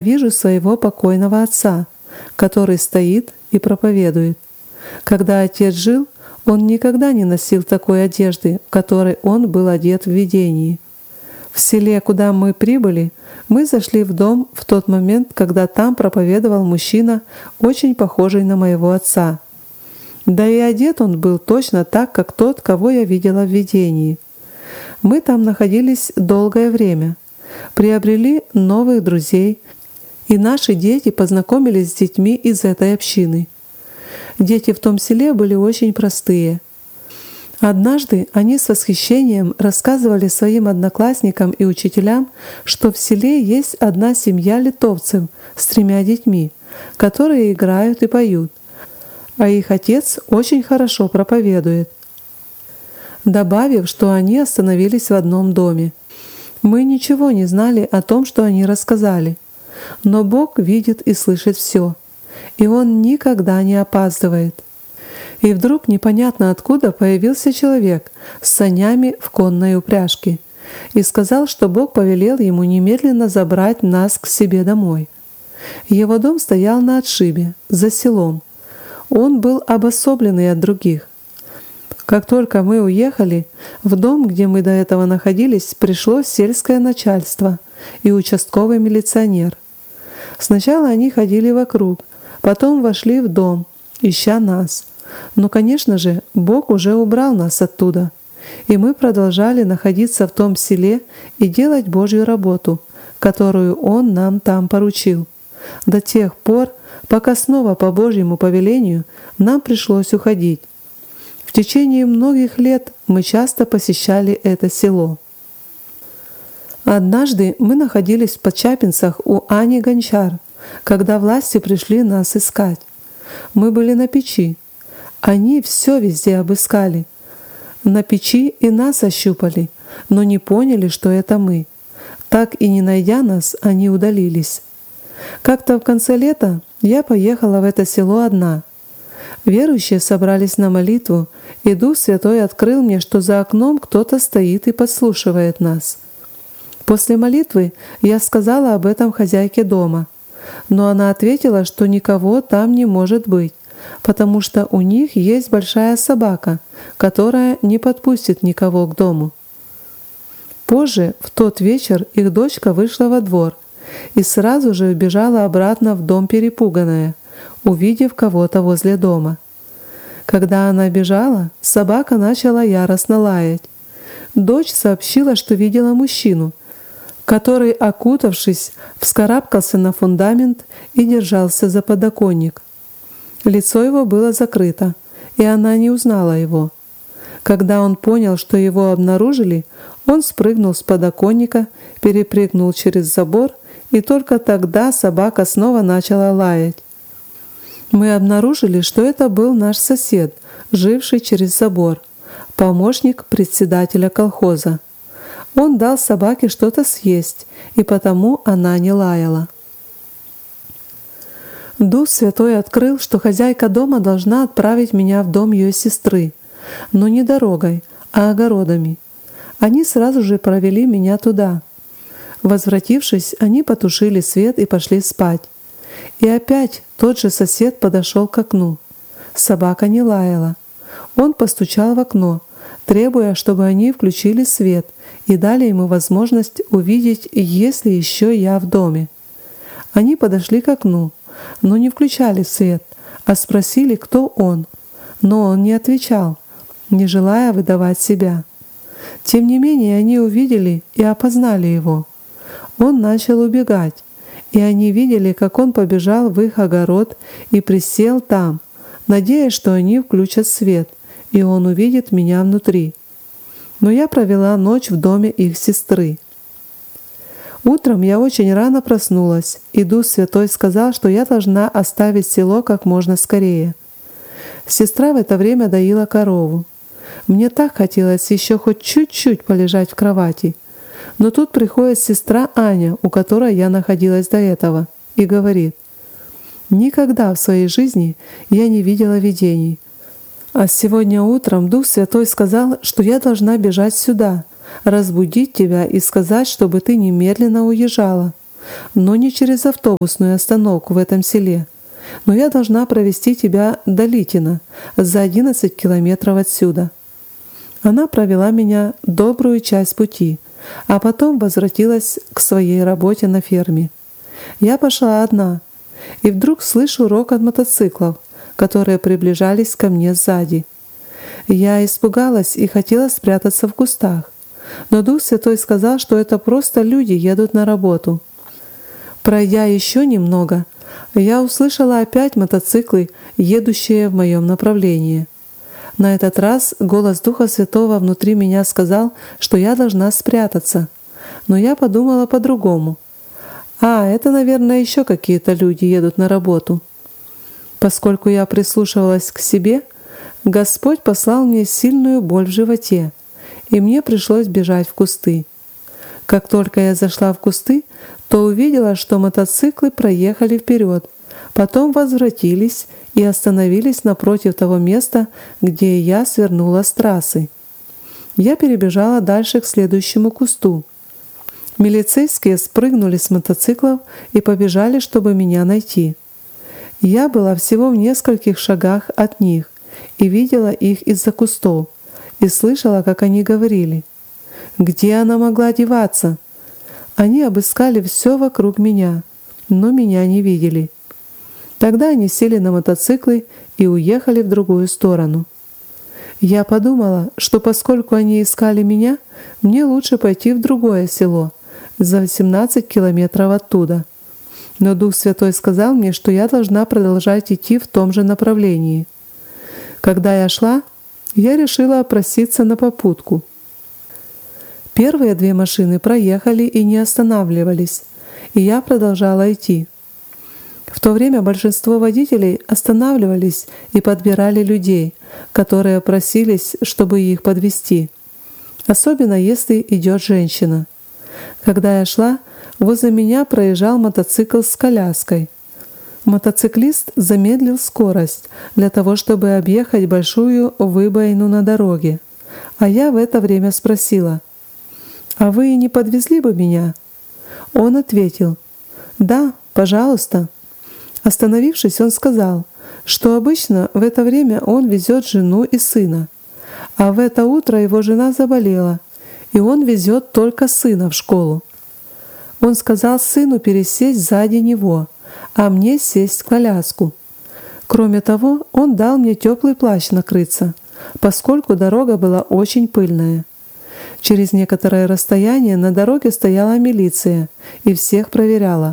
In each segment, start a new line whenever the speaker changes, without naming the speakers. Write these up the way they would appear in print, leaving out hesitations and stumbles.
вижу своего покойного отца, который стоит и проповедует. Когда отец жил, он никогда не носил такой одежды, в которой он был одет в видении. В селе, куда мы прибыли, мы зашли в дом в тот момент, когда там проповедовал мужчина, очень похожий на моего отца. Да и одет он был точно так, как тот, кого я видела в видении. Мы там находились долгое время, приобрели новых друзей, и наши дети познакомились с детьми из этой общины. Дети в том селе были очень простые. Однажды они с восхищением рассказывали своим одноклассникам и учителям, что в селе есть одна семья литовцев с 3 детьми, которые играют и поют, а их отец очень хорошо проповедует. Добавив, что они остановились в одном доме. Мы ничего не знали о том, что они рассказали, но Бог видит и слышит все, и Он никогда не опаздывает. И вдруг непонятно откуда появился человек с санями в конной упряжке и сказал, что Бог повелел ему немедленно забрать нас к себе домой. Его дом стоял на отшибе, за селом. Он был обособленный от других. Как только мы уехали, в дом, где мы до этого находились, пришло сельское начальство и участковый милиционер. Сначала они ходили вокруг, потом вошли в дом, ища нас. Но, конечно же, Бог уже убрал нас оттуда, и мы продолжали находиться в том селе и делать Божью работу, которую Он нам там поручил, до тех пор, пока снова по Божьему повелению нам пришлось уходить. В течение многих лет мы часто посещали это село. Однажды мы находились в Подчапинцах у Ани Гончар, когда власти пришли нас искать. Мы были на печи. Они все везде обыскали. На печи и нас ощупали, но не поняли, что это мы. Так и не найдя нас, они удалились. Как-то в конце лета я поехала в это село одна. Верующие собрались на молитву, и Дух Святой открыл мне, что за окном кто-то стоит и подслушивает нас. После молитвы я сказала об этом хозяйке дома, но она ответила, что никого там не может быть, потому что у них есть большая собака, которая не подпустит никого к дому. Позже, в тот вечер, их дочка вышла во двор и сразу же убежала обратно в дом перепуганная, увидев кого-то возле дома. Когда она бежала, собака начала яростно лаять. Дочь сообщила, что видела мужчину, который, окутавшись, вскарабкался на фундамент и держался за подоконник. Лицо его было закрыто, и она не узнала его. Когда он понял, что его обнаружили, он спрыгнул с подоконника, перепрыгнул через забор, и только тогда собака снова начала лаять. Мы обнаружили, что это был наш сосед, живший через забор, помощник председателя колхоза. Он дал собаке что-то съесть, и потому она не лаяла. Дух Святой открыл, что хозяйка дома должна отправить меня в дом ее сестры, но не дорогой, а огородами. Они сразу же провели меня туда. Возвратившись, они потушили свет и пошли спать. И опять тот же сосед подошел к окну. Собака не лаяла. Он постучал в окно, требуя, чтобы они включили свет и дали ему возможность увидеть, есть ли еще я в доме. Они подошли к окну, но не включали свет, а спросили, кто он. Но он не отвечал, не желая выдавать себя. Тем не менее, они увидели и опознали его. Он начал убегать, и они видели, как он побежал в их огород и присел там, надеясь, что они включат свет, и он увидит меня внутри. Но я провела ночь в доме их сестры. Утром я очень рано проснулась, и Дух Святой сказал, что я должна оставить село как можно скорее. Сестра в это время доила корову. Мне так хотелось еще хоть чуть-чуть полежать в кровати. Но тут приходит сестра Аня, у которой я находилась до этого, и говорит: «Никогда в своей жизни я не видела видений. А сегодня утром Дух Святой сказал, что я должна бежать сюда, разбудить тебя и сказать, чтобы ты немедленно уезжала. но не через автобусную остановку в этом селе. Но я должна провести тебя до Литина, за 11 километров отсюда». Она провела меня добрую часть пути, а потом возвратилась к своей работе на ферме. Я пошла одна, и вдруг слышу рокот мотоциклов, которые приближались ко мне сзади. Я испугалась и хотела спрятаться в кустах, но Дух Святой сказал, что это просто люди едут на работу. Пройдя еще немного, я услышала опять мотоциклы, едущие в моем направлении. На этот раз голос Духа Святого внутри меня сказал, что я должна спрятаться, но я подумала по-другому. Это, наверное, еще какие-то люди едут на работу. Поскольку я прислушивалась к себе, Господь послал мне сильную боль в животе, и мне пришлось бежать в кусты. Как только я зашла в кусты, то увидела, что мотоциклы проехали вперед, потом возвратились и остановились напротив того места, где я свернула с трассы. Я перебежала дальше к следующему кусту. Милицейские спрыгнули с мотоциклов и побежали, чтобы меня найти. Я была всего в нескольких шагах от них и видела их из-за кустов, и слышала, как они говорили: «Где она могла деваться?» Они обыскали все вокруг меня, но меня не видели. Тогда они сели на мотоциклы и уехали в другую сторону. Я подумала, что поскольку они искали меня, мне лучше пойти в другое село, за 18 километров оттуда. Но Дух Святой сказал мне, что я должна продолжать идти в том же направлении. Когда я шла, я решила проситься на попутку. Первые 2 машины проехали и не останавливались, и я продолжала идти. В то время большинство водителей останавливались и подбирали людей, которые просились, чтобы их подвезти, особенно если идет женщина. Когда я шла, возле меня проезжал мотоцикл с коляской. Мотоциклист замедлил скорость для того, чтобы объехать большую выбоину на дороге. А я в это время спросила: «А вы не подвезли бы меня?» Он ответил: «Да, пожалуйста». Остановившись, он сказал, что обычно в это время он везет жену и сына, а в это утро его жена заболела, и он везет только сына в школу. Он сказал сыну пересесть сзади него, а мне сесть в коляску. Кроме того, он дал мне теплый плащ накрыться, поскольку дорога была очень пыльная. Через некоторое расстояние на дороге стояла милиция и всех проверяла.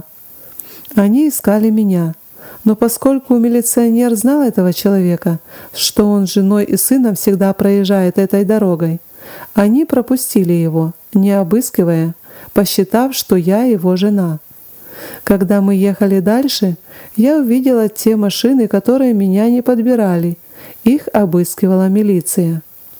Они искали меня, но поскольку милиционер знал этого человека, что он с женой и сыном всегда проезжает этой дорогой, они пропустили его, не обыскивая, посчитав, что я его жена. Когда мы ехали дальше, я увидела те машины, которые меня не подбирали. Их обыскивала милиция.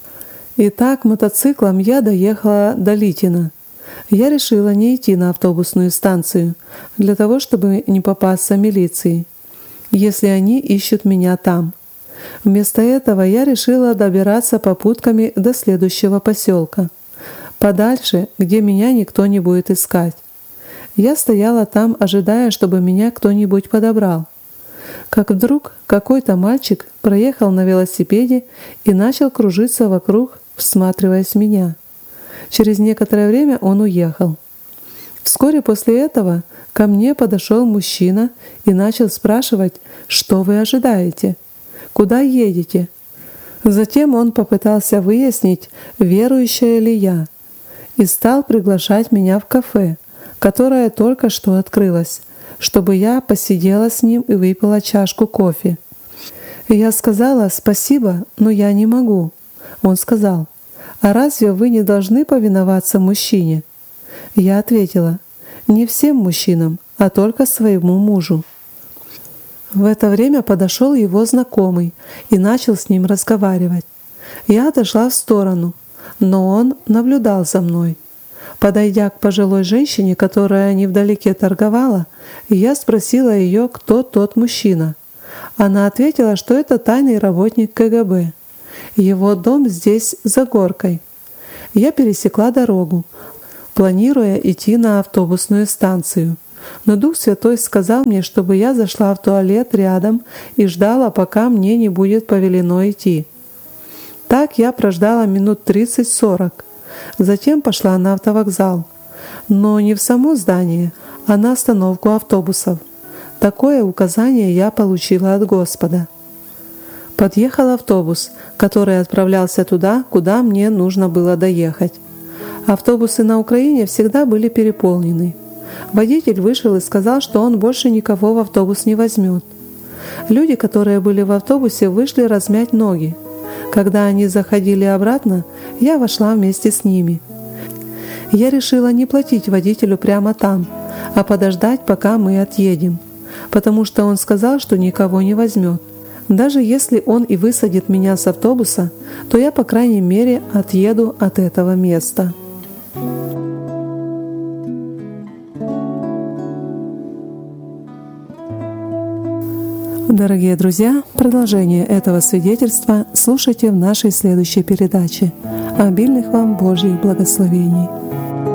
Итак, мотоциклом я доехала до Литина. Я решила не идти на автобусную станцию, для того, чтобы не попасться милиции, если они ищут меня там. Вместо этого я решила добираться попутками до следующего поселка, подальше, где меня никто не будет искать. Я стояла там, ожидая, чтобы меня кто-нибудь подобрал. Как вдруг какой-то мальчик проехал на велосипеде и начал кружиться вокруг, всматриваясь в меня. Через некоторое время он уехал. Вскоре после этого ко мне подошел мужчина и начал спрашивать, что вы ожидаете, куда едете. Затем он попытался выяснить, верующая ли я, и стал приглашать меня в кафе, которое только что открылось, чтобы я посидела с ним и выпила чашку кофе. Я сказала: «Спасибо, но я не могу». Он сказал: «А разве вы не должны повиноваться мужчине?» Я ответила: «Не всем мужчинам, а только своему мужу». В это время подошел его знакомый и начал с ним разговаривать. Я отошла в сторону, но он наблюдал за мной. Подойдя к пожилой женщине, которая невдалеке торговала, я спросила ее, кто тот мужчина. Она ответила, что это тайный работник КГБ. Его дом здесь, за горкой. Я пересекла дорогу, планируя идти на автобусную станцию. Но Дух Святой сказал мне, чтобы я зашла в туалет рядом и ждала, пока мне не будет повелено идти. Так я прождала минут 30-40. Затем пошла на автовокзал. Но не в само здание, а на остановку автобусов. Такое указание я получила от Господа. Подъехал автобус, который отправлялся туда, куда мне нужно было доехать. Автобусы на Украине всегда были переполнены. Водитель вышел и сказал, что он больше никого в автобус не возьмет. Люди, которые были в автобусе, вышли размять ноги. Когда они заходили обратно, я вошла вместе с ними. Я решила не платить водителю прямо там, а подождать, пока мы отъедем, потому что он сказал, что никого не возьмет. Даже если он и высадит меня с автобуса, то я, по крайней мере, отъеду от этого места. Дорогие друзья, продолжение этого свидетельства слушайте в нашей следующей передаче. Обильных вам Божьих благословений!